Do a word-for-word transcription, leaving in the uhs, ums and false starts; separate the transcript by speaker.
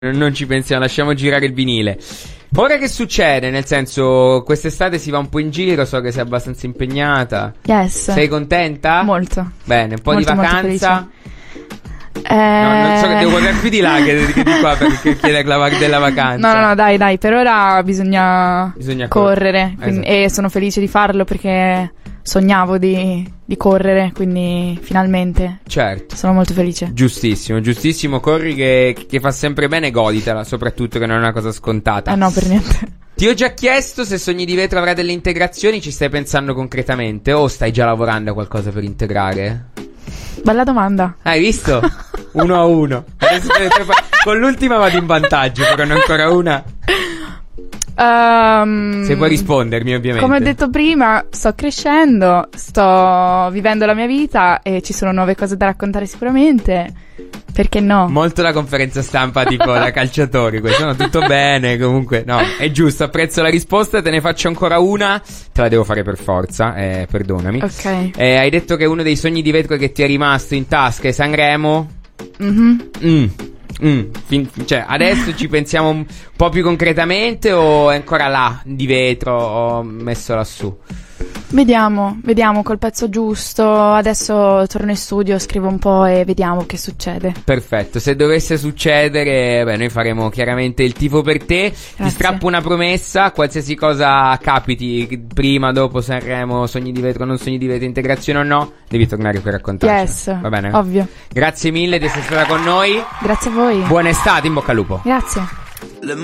Speaker 1: Non ci pensiamo, lasciamo girare il vinile. Ora che succede? Nel senso, quest'estate si va un po' in giro, so che sei abbastanza impegnata.
Speaker 2: Yes.
Speaker 1: Sei contenta?
Speaker 2: Molto.
Speaker 1: Bene, un po'
Speaker 2: molto,
Speaker 1: di vacanza.
Speaker 2: Eh...
Speaker 1: No, non so che devo guardare più di là che, che di qua per chiedere la, della vacanza.
Speaker 2: No, no, no, dai, dai, per ora bisogna,
Speaker 1: bisogna
Speaker 2: correre,
Speaker 1: correre.
Speaker 2: Quindi, e sono felice di farlo perché sognavo di, di correre, quindi finalmente.
Speaker 1: Certo.
Speaker 2: Sono molto felice.
Speaker 1: Giustissimo, giustissimo, corri che, che fa sempre bene, goditela, soprattutto che non è una cosa scontata.
Speaker 2: Eh no, per niente.
Speaker 1: Ti ho già chiesto se Sogni di Vetro avrà delle integrazioni, ci stai pensando concretamente o stai già lavorando a qualcosa per integrare?
Speaker 2: Bella domanda.
Speaker 1: Hai visto? Uno a uno. Adesso, con l'ultima vado in vantaggio, però ne ho ancora una.
Speaker 2: Um,
Speaker 1: Se puoi rispondermi, ovviamente.
Speaker 2: Come ho detto prima, sto crescendo, sto vivendo la mia vita e ci sono nuove cose da raccontare sicuramente. Perché no?
Speaker 1: Molto la conferenza stampa tipo da calciatori, questo no, tutto bene, comunque no, è giusto, apprezzo la risposta, te ne faccio ancora una, te la devo fare per forza, eh, perdonami.
Speaker 2: Ok.
Speaker 1: Eh, hai detto che uno dei sogni di vetro che ti è rimasto in tasca è Sanremo?
Speaker 2: Mhm.
Speaker 1: Mm. Mm. Fin- cioè adesso ci pensiamo un po' più concretamente o è ancora là di vetro o messo lassù?
Speaker 2: Vediamo, vediamo col pezzo giusto. Adesso torno in studio, scrivo un po' e vediamo che succede.
Speaker 1: Perfetto, se dovesse succedere, beh, noi faremo chiaramente il tifo per te.
Speaker 2: Grazie.
Speaker 1: Ti strappo una promessa, qualsiasi cosa capiti, prima, dopo Sanremo, Sogni di Vetro, non Sogni di Vetro, integrazione o no, devi tornare qui a raccontarci.
Speaker 2: Yes,
Speaker 1: va bene?
Speaker 2: ovvio.
Speaker 1: Grazie mille di essere stata con noi.
Speaker 2: Grazie a voi.
Speaker 1: Buona estate, in bocca al lupo.
Speaker 2: Grazie.